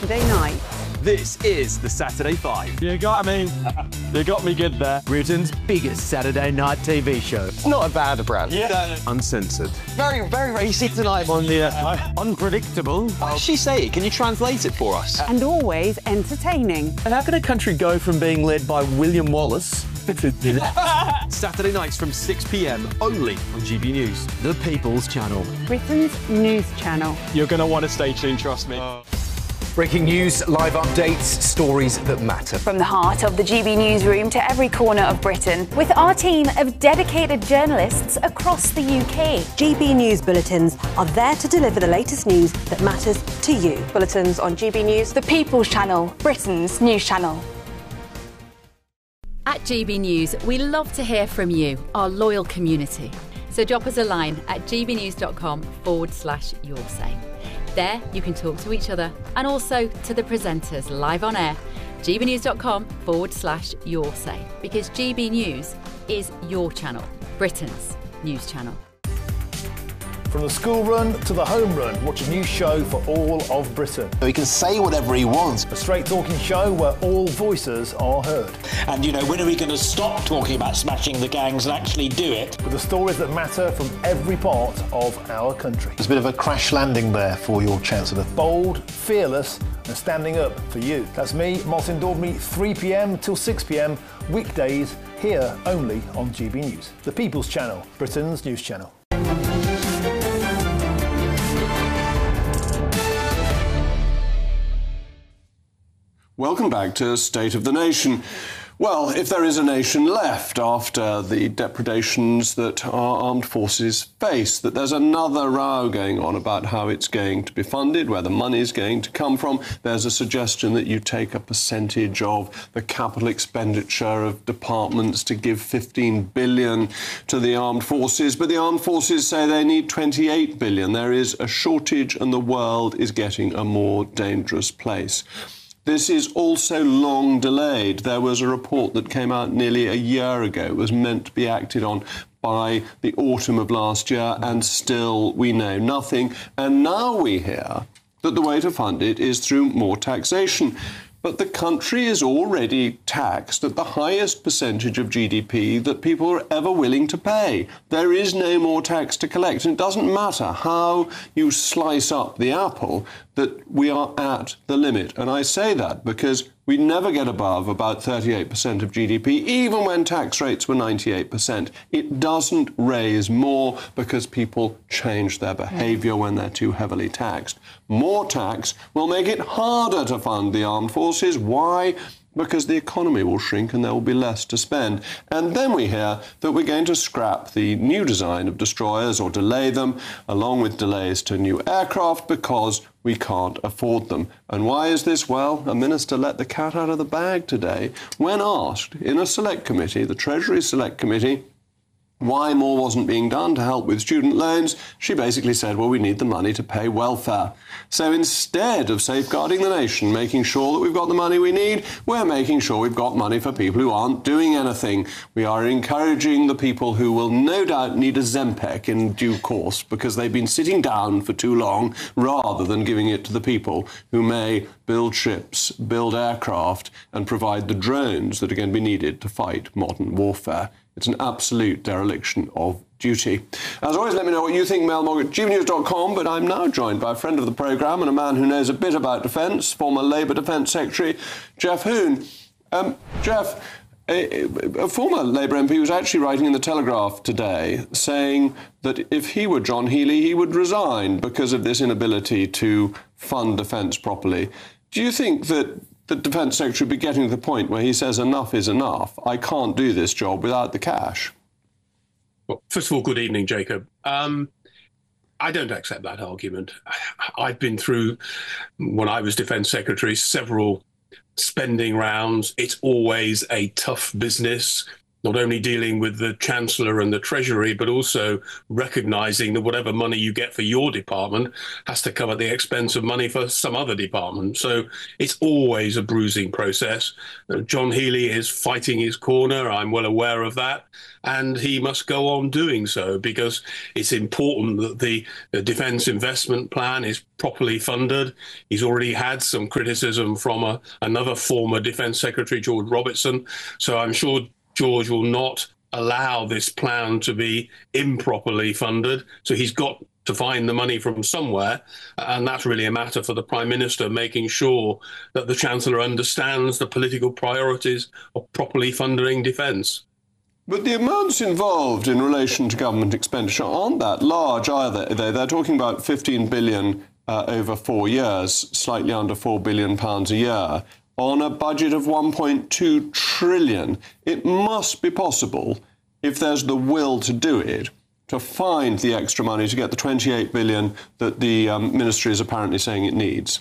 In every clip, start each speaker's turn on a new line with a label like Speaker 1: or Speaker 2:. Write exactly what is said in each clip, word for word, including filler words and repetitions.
Speaker 1: Saturday night.
Speaker 2: This is the Saturday Five.
Speaker 3: You got me. You got me good there.
Speaker 2: Britain's biggest Saturday night T V show.
Speaker 4: It's not a bad brand.
Speaker 3: Yeah.
Speaker 2: Uncensored.
Speaker 4: Very, very racy tonight.
Speaker 3: On the uh, unpredictable.
Speaker 4: What did she say? Can you translate it for us?
Speaker 1: And always entertaining.
Speaker 3: And how can a country go from being led by William Wallace to
Speaker 2: Saturday nights from six p m only on G B News, the People's Channel.
Speaker 1: Britain's news channel.
Speaker 3: You're going to want to stay tuned, trust me. Uh.
Speaker 5: Breaking news, live updates, stories that matter.
Speaker 6: From the heart of the G B newsroom to every corner of Britain, with our team of dedicated journalists across the U K.
Speaker 7: G B News bulletins are there to deliver the latest news that matters to you. Bulletins on G B News,
Speaker 6: the People's Channel, Britain's news channel.
Speaker 8: At G B News, we love to hear from you, our loyal community. So drop us a line at gbnews.com forward slash your say. There, you can talk to each other and also to the presenters live on air. gbnews.com forward slash your say. Because G B News is your channel, Britain's news channel.
Speaker 9: From the school run to the home run, watch a new show for all of Britain.
Speaker 10: He can say whatever he wants.
Speaker 9: A straight talking show where all voices are heard.
Speaker 11: And, you know, when are we going to stop talking about smashing the gangs and actually do it?
Speaker 9: With the stories that matter from every part of our country.
Speaker 10: There's a bit of a crash landing there for your Chancellor.
Speaker 9: Bold, fearless and standing up for you. That's me, Martin Daubney, three p m till six p m, weekdays, here only on G B News. The People's Channel, Britain's news channel.
Speaker 12: Welcome back to State of the Nation. Well, if there is a nation left after the depredations that our armed forces face, that there's another row going on about how it's going to be funded, where the money is going to come from. There's a suggestion that you take a percentage of the capital expenditure of departments to give fifteen billion to the armed forces, but the armed forces say they need twenty-eight billion. There is a shortage and the world is getting a more dangerous place. This is also long delayed. There was a report that came out nearly a year ago. It was meant to be acted on by the autumn of last year, and still we know nothing. And now we hear that the way to fund it is through more taxation. But the country is already taxed at the highest percentage of G D P that people are ever willing to pay. There is no more tax to collect, and it doesn't matter how you slice up the apple, that we are at the limit. And I say that because we never get above about thirty-eight percent of G D P, even when tax rates were ninety-eight percent. It doesn't raise more because people change their behaviour when they're too heavily taxed. More tax will make it harder to fund the armed forces. Why? Because the economy will shrink and there will be less to spend. And then we hear that we're going to scrap the new design of destroyers or delay them, along with delays to new aircraft, because we can't afford them. And why is this? Well, a minister let the cat out of the bag today when asked in a select committee, the Treasury Select Committee, why more wasn't being done to help with student loans. She basically said, well, we need the money to pay welfare. So instead of safeguarding the nation, making sure that we've got the money we need, we're making sure we've got money for people who aren't doing anything. We are encouraging the people who will no doubt need a Zempic in due course because they've been sitting down for too long, rather than giving it to the people who may build ships, build aircraft and provide the drones that are going to be needed to fight modern warfare. It's an absolute dereliction of duty. As always, let me know what you think, mailmog at g b news dot com, but I'm now joined by a friend of the programme and a man who knows a bit about defence, former Labour Defence Secretary, Geoff Hoon. Um, Geoff, a, a former Labour M P was actually writing in the Telegraph today saying that if he were John Healey, he would resign because of this inability to fund defence properly. Do you think that the Defence Secretary be getting to the point where he says enough is enough? I can't do this job without the cash.
Speaker 13: Well, first of all, good evening, Jacob. Um, I don't accept that argument. I've been through, when I was Defence Secretary, several spending rounds. It's always a tough business. not only dealing with the Chancellor and the Treasury, but also recognising that whatever money you get for your department has to come at the expense of money for some other department. So it's always a bruising process. Uh, John Healey is fighting his corner. I'm well aware of that. And he must go on doing so because it's important that the, the Defence Investment Plan is properly funded. He's already had some criticism from a, another former Defence Secretary, George Robertson. So I'm sure George will not allow this plan to be improperly funded. So he's got to find the money from somewhere. And that's really a matter for the Prime Minister, making sure that the Chancellor understands the political priorities of properly funding defence.
Speaker 12: But the amounts involved in relation to government expenditure aren't that large either. They're, they're talking about fifteen billion uh, over four years, slightly under four billion pounds a year, on a budget of one point two trillion. It must be possible, if there's the will to do it, to find the extra money to get the twenty-eight billion that the um, ministry is apparently saying it needs.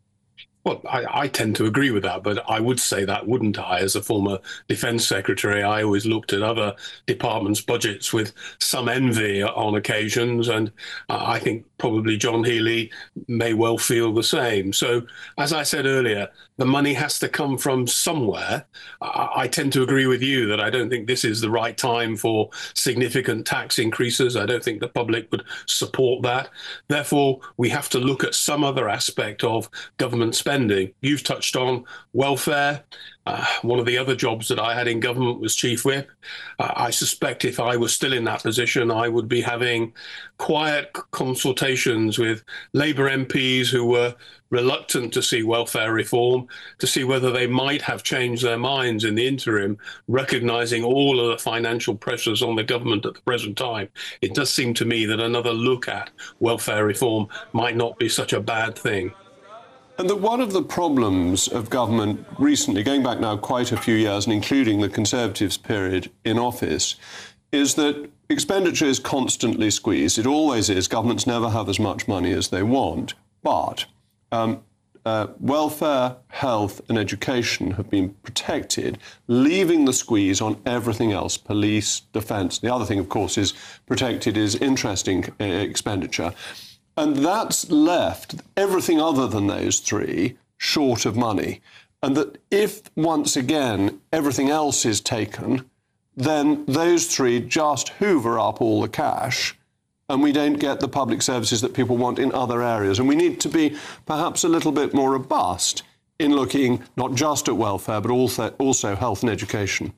Speaker 13: Well, I, I tend to agree with that, but I would say that, wouldn't I? As a former Defence Secretary, I always looked at other departments' budgets with some envy on occasions, and uh, I think probably John Healey may well feel the same. So, as I said earlier, the money has to come from somewhere. I, I tend to agree with you that I don't think this is the right time for significant tax increases. I don't think the public would support that. Therefore, we have to look at some other aspect of government spending. You've touched on welfare. Uh, one of the other jobs that I had in government was Chief Whip. Uh, I suspect if I was still in that position, I would be having quiet consultations with Labour M Ps who were reluctant to see welfare reform, to see whether they might have changed their minds in the interim, recognising all of the financial pressures on the government at the present time. It does seem to me that another look at welfare reform might not be such a bad thing.
Speaker 12: And that one of the problems of government recently, going back now quite a few years, and including the Conservatives' period in office, is that expenditure is constantly squeezed. It always is. Governments never have as much money as they want. But um, uh, welfare, health and education have been protected, leaving the squeeze on everything else, police, defence. The other thing, of course, is protected is interesting uh, expenditure. And that's left everything other than those three short of money. And that if, once again, everything else is taken, then those three just hoover up all the cash and we don't get the public services that people want in other areas. And we need to be perhaps a little bit more robust in looking not just at welfare, but also, also health and education.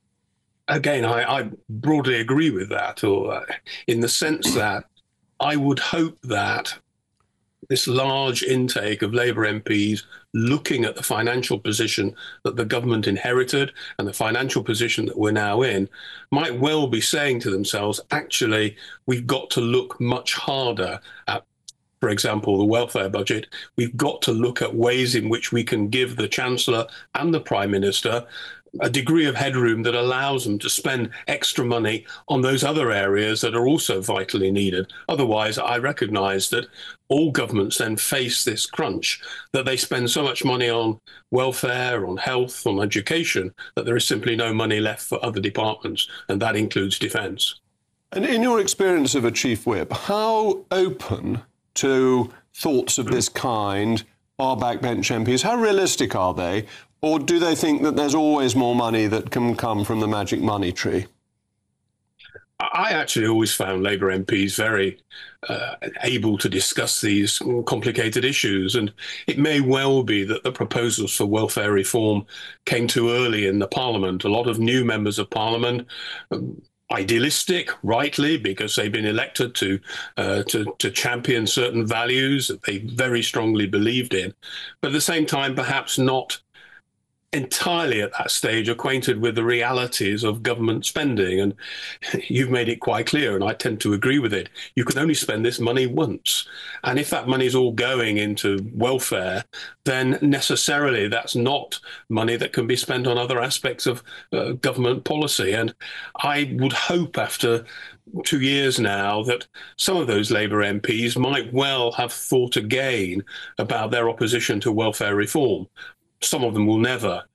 Speaker 13: Again, I, I broadly agree with that, or uh, in the sense that I would hope that this large intake of Labour M Ps looking at the financial position that the government inherited and the financial position that we're now in might well be saying to themselves, actually, we've got to look much harder at, for example, the welfare budget. We've got to look at ways in which we can give the Chancellor and the Prime Minister a degree of headroom that allows them to spend extra money on those other areas that are also vitally needed. Otherwise, I recognise that all governments then face this crunch, that they spend so much money on welfare, on health, on education, that there is simply no money left for other departments, and that includes defence.
Speaker 12: And in your experience of a Chief Whip, how open to thoughts of this kind are backbench M Ps? How realistic are they? Or do they think that there's always more money that can come from the magic money tree?
Speaker 13: I actually always found Labour M Ps very uh, able to discuss these complicated issues. And it may well be that the proposals for welfare reform came too early in the Parliament. A lot of new members of Parliament, um, idealistic, rightly, because they've been elected to, uh, to to champion certain values that they very strongly believed in. But at the same time, perhaps not entirely at that stage acquainted with the realities of government spending. And you've made it quite clear, and I tend to agree with it. You can only spend this money once. And if that money is all going into welfare, then necessarily that's not money that can be spent on other aspects of uh, government policy. And I would hope after two years now that some of those Labour M Ps might well have thought again about their opposition to welfare reform. Some of them will never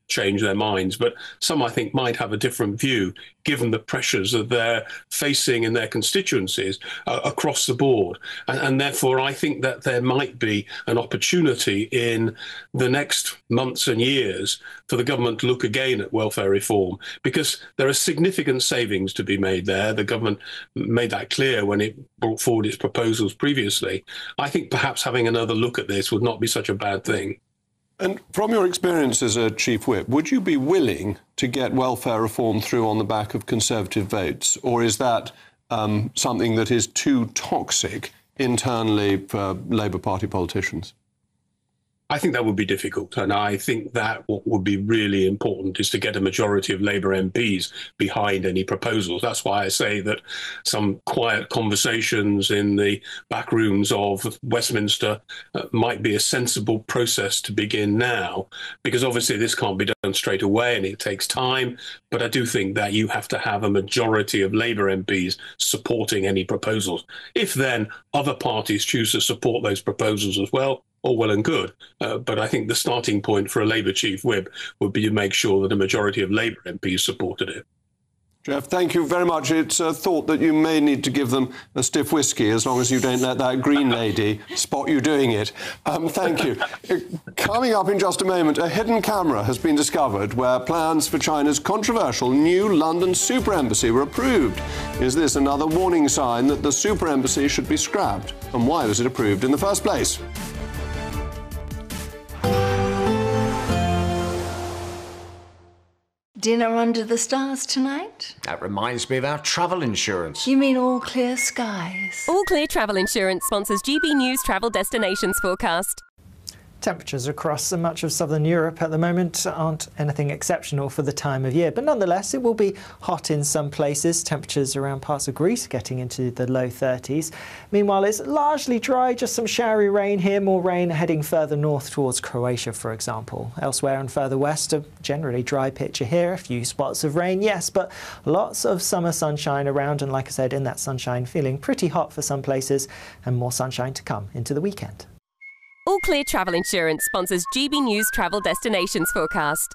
Speaker 13: change their minds. But some, I think, might have a different view, given the pressures that they're facing in their constituencies uh, across the board. And, and therefore, I think that there might be an opportunity in the next months and years for the government to look again at welfare reform, because there are significant savings to be made there. The government made that clear when it brought forward its proposals previously. I think perhaps having another look at this would not be such a bad thing.
Speaker 12: And from your experience as a Chief Whip, would you be willing to get welfare reform through on the back of Conservative votes, or is that um, something that is too toxic internally for Labour Party politicians?
Speaker 13: I think that would be difficult, and I think that what would be really important is to get a majority of Labour M Ps behind any proposals. That's why I say that some quiet conversations in the back rooms of Westminster uh, might be a sensible process to begin now, because obviously this can't be done straight away and it takes time. But I do think that you have to have a majority of Labour M Ps supporting any proposals. If then other parties choose to support those proposals as well, all well and good. Uh, but I think the starting point for a Labour Chief Whip would be to make sure that a majority of Labour M Ps supported it.
Speaker 12: Jeff, thank you very much. It's a thought that you may need to give them a stiff whiskey as long as you don't let that Green lady spot you doing it. Um, thank you. Coming up in just a moment, a hidden camera has been discovered where plans for China's controversial new London super embassy were approved. Is this another warning sign that the super embassy should be scrapped? And why was it approved in the first place?
Speaker 14: Dinner under the stars tonight?
Speaker 5: That reminds me of our travel insurance.
Speaker 14: You mean All Clear Skies?
Speaker 15: All Clear Travel Insurance sponsors G B News Travel Destinations Forecast.
Speaker 16: Temperatures across much of southern Europe at the moment aren't anything exceptional for the time of year, but nonetheless it will be hot in some places. Temperatures around parts of Greece getting into the low thirties. Meanwhile, it's largely dry, just some showery rain here, more rain heading further north towards Croatia, for example. Elsewhere and further west, a generally dry picture here, a few spots of rain, yes, but lots of summer sunshine around, and like I said, in that sunshine, feeling pretty hot for some places, and more sunshine to come into the weekend.
Speaker 15: All Clear Travel Insurance sponsors G B News Travel Destinations Forecast.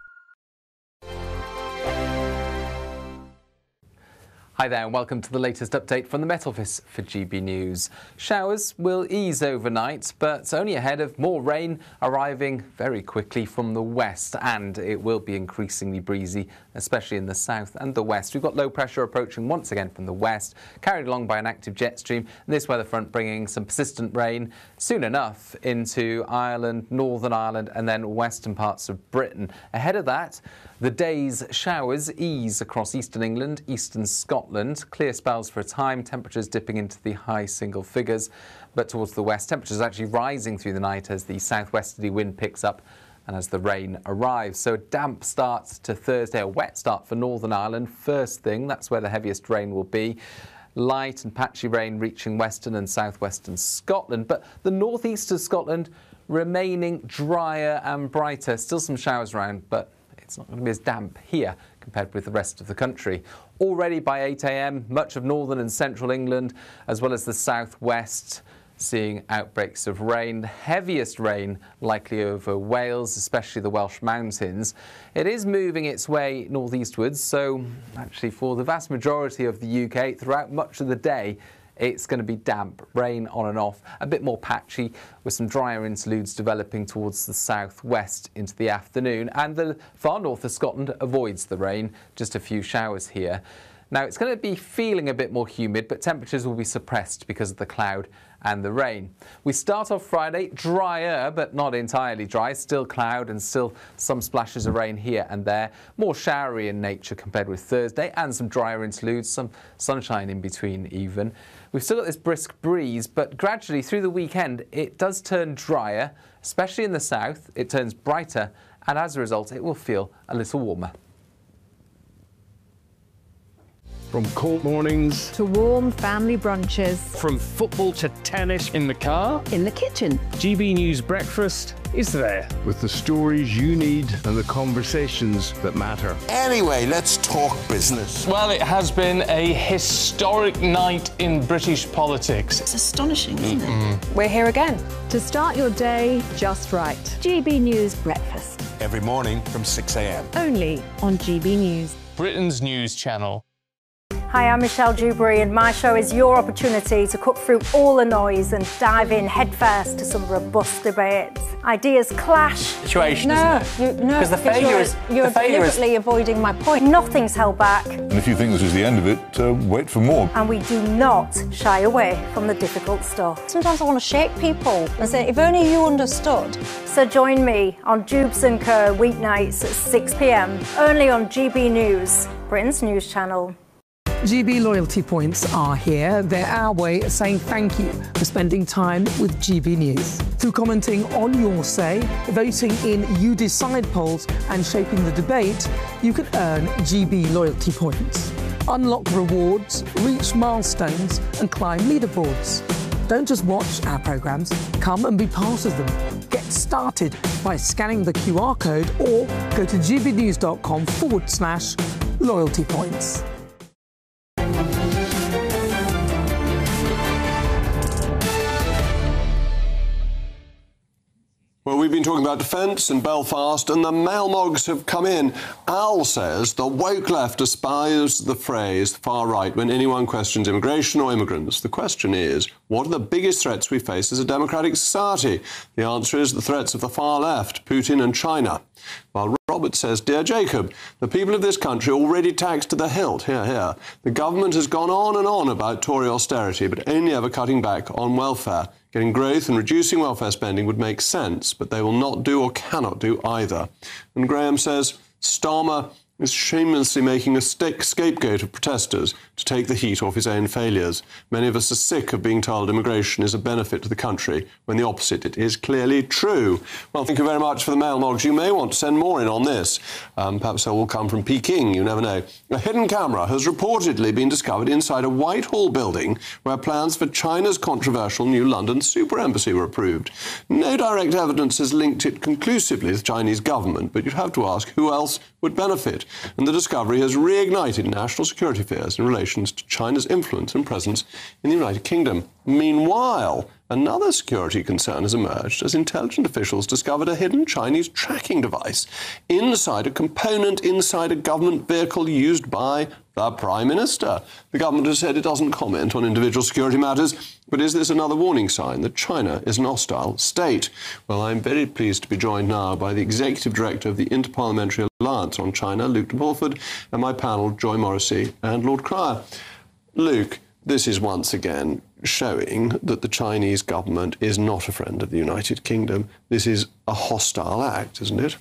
Speaker 17: Hi there and welcome to the latest update from the Met Office for G B News. Showers will ease overnight, but only ahead of more rain arriving very quickly from the west, and it will be increasingly breezy, especially in the south and the west. We've got low pressure approaching once again from the west, carried along by an active jet stream, and this weather front bringing some persistent rain soon enough into Ireland, Northern Ireland and then western parts of Britain. Ahead of that, the day's showers ease across eastern England, eastern Scotland. Clear spells for a time, temperatures dipping into the high single figures. But towards the west, temperatures actually rising through the night as the southwesterly wind picks up and as the rain arrives. So a damp start to Thursday, a wet start for Northern Ireland. First thing, that's where the heaviest rain will be. Light and patchy rain reaching western and southwestern Scotland. But the northeast of Scotland remaining drier and brighter. Still some showers around, but it's not going to be as damp here compared with the rest of the country. Already by eight a m, much of northern and central England, as well as the southwest, seeing outbreaks of rain. The heaviest rain likely over Wales, especially the Welsh mountains. It is moving its way northeastwards, so actually for the vast majority of the U K, throughout much of the day, it's going to be damp, rain on and off, a bit more patchy with some drier interludes developing towards the southwest into the afternoon. And the far north of Scotland avoids the rain, just a few showers here. Now, it's going to be feeling a bit more humid, but temperatures will be suppressed because of the cloud and the rain. We start off Friday drier, but not entirely dry. Still cloud and still some splashes of rain here and there. More showery in nature compared with Thursday, and some drier interludes, some sunshine in between even. We've still got this brisk breeze, but gradually through the weekend it does turn drier, especially in the south. It turns brighter, and as a result it will feel a little warmer.
Speaker 18: From cold mornings
Speaker 19: to warm family brunches.
Speaker 18: From football to tennis in the car.
Speaker 19: In the kitchen.
Speaker 18: G B News Breakfast is there with the stories you need and the conversations that matter.
Speaker 10: Anyway, let's talk business.
Speaker 20: Well, it has been a historic night in British politics.
Speaker 14: It's astonishing, isn't
Speaker 20: mm-hmm.
Speaker 14: it?
Speaker 19: We're here again to start your day just right. G B News Breakfast.
Speaker 10: every morning from six a m.
Speaker 19: Only on G B News.
Speaker 20: Britain's news channel.
Speaker 21: Hi, I'm Michelle Dewberry, and my show is your opportunity to cut through all the noise and dive in headfirst to some robust debates. Ideas clash.
Speaker 22: Situation,
Speaker 21: no,
Speaker 22: isn't it?
Speaker 21: You, no,
Speaker 22: because the failure
Speaker 21: you're,
Speaker 22: is
Speaker 21: you're
Speaker 22: the failure
Speaker 21: deliberately
Speaker 22: is...
Speaker 21: avoiding my point. Nothing's held back,
Speaker 23: And if you think this is the end of it, uh, wait for more.
Speaker 21: and we do not shy away from the difficult stuff.
Speaker 24: Sometimes I want to shake people and say, if only you understood.
Speaker 21: So join me on Jubes and Co weeknights at six p m only on G B News, Britain's news channel.
Speaker 25: G B loyalty points are here. They're our way of saying thank you for spending time with G B News. Through commenting on your say, voting in You Decide polls and shaping the debate, you can earn G B loyalty points. Unlock rewards, reach milestones and climb leaderboards. Don't just watch our programmes, come and be part of them. Get started by scanning the Q R code or go to gbnews.com forward slash loyalty points.
Speaker 12: Well, we've been talking about defence and Belfast, and the mailmogs have come in. Al says the woke left despise the phrase far right when anyone questions immigration or immigrants. The question is, what are the biggest threats we face as a democratic society? The answer is the threats of the far left, Putin and China. While Robert says, Dear Jacob, the people of this country already taxed to the hilt. Here, here. The government has gone on and on about Tory austerity, but only ever cutting back on welfare. Getting growth and reducing welfare spending would make sense, but they will not do or cannot do either. And Graham says, Starmer is shamelessly making a scapegoat of protesters to take the heat off his own failures. Many of us are sick of being told immigration is a benefit to the country, when the opposite it is clearly true. Well, thank you very much for the mailmogs. You may want to send more in on this. Um, perhaps they will come from Peking, you never know. A hidden camera has reportedly been discovered inside a Whitehall building where plans for China's controversial new London super embassy were approved. No direct evidence has linked it conclusively to the Chinese government, but you'd have to ask who else would benefit. And the discovery has reignited national security fears in relation to China's influence and presence in the United Kingdom. Meanwhile, another security concern has emerged as intelligence officials discovered a hidden Chinese tracking device inside a component inside a government vehicle used by the Prime Minister. The government has said it doesn't comment on individual security matters, but is this another warning sign that China is an hostile state? Well, I'm very pleased to be joined now by the Executive Director of the Interparliamentary Alliance on China, Luke de Bulford, and my panel, Joy Morrissey and Lord Cryer. Luke, this is once again showing that the Chinese government is not a friend of the United Kingdom. This is a hostile act, isn't it?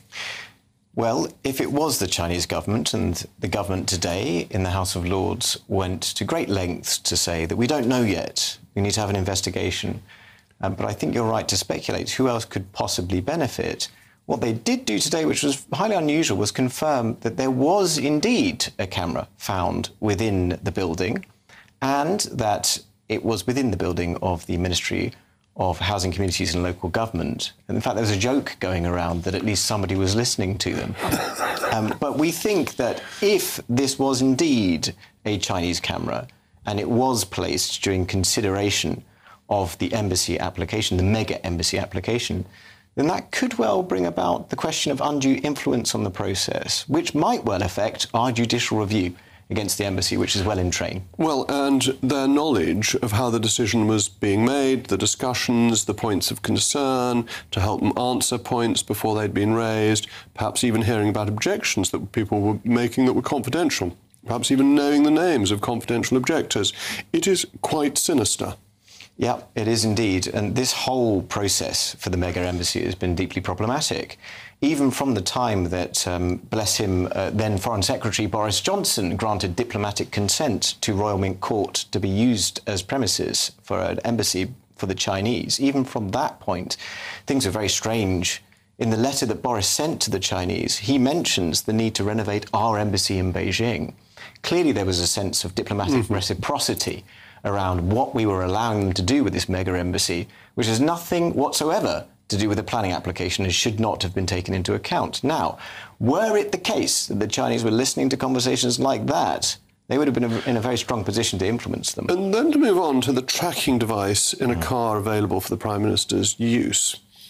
Speaker 26: Well, if it was the Chinese government, and the government today in the House of Lords went to great lengths to say that we don't know yet, we need to have an investigation. Um, but I think you're right to speculate who else could possibly benefit. What they did do today, which was highly unusual, was confirm that there was indeed a camera found within the building, and that it was within the building of the Ministry of Housing, Communities and Local Government. And in fact, there was a joke going around that at least somebody was listening to them. um, but we think that if this was indeed a Chinese camera, and it was placed during consideration of the embassy application, the mega embassy application, then that could well bring about the question of undue influence on the process, which might well affect our judicial review against the embassy, which is well in train.
Speaker 12: Well, and their knowledge of how the decision was being made, the discussions, the points of concern, to help them answer points before they'd been raised, perhaps even hearing about objections that people were making that were confidential, perhaps even knowing the names of confidential objectors. It is quite sinister.
Speaker 26: Yeah, it is indeed. And this whole process for the mega embassy has been deeply problematic. Even from the time that, um, bless him, uh, then Foreign Secretary Boris Johnson granted diplomatic consent to Royal Mint Court to be used as premises for an embassy for the Chinese, even from that point, things are very strange. In the letter that Boris sent to the Chinese, he mentions the need to renovate our embassy in Beijing. Clearly there was a sense of diplomatic mm-hmm. reciprocity around what we were allowing them to do with this mega embassy, which has nothing whatsoever to do with the planning application and should not have been taken into account. Now, were it the case that the Chinese were listening to conversations like that, they would have been in a very strong position to influence them.
Speaker 12: And then to move on to the tracking device in a car available for the Prime Minister's use.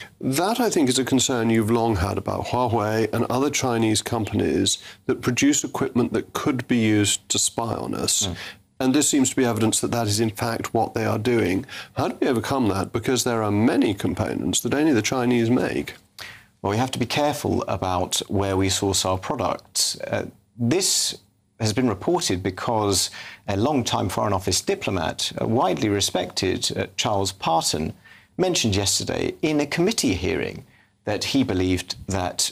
Speaker 12: That, I think, is a concern you've long had about Huawei and other Chinese companies that produce equipment that could be used to spy on us. Mm. And this seems to be evidence that that is, in fact, what they are doing. How do we overcome that? Because there are many components that only the Chinese make.
Speaker 26: Well, we have to be careful about where we source our products. Uh, this has been reported because a long-time Foreign Office diplomat, uh, widely respected, uh, Charles Parton, mentioned yesterday in a committee hearing that he believed that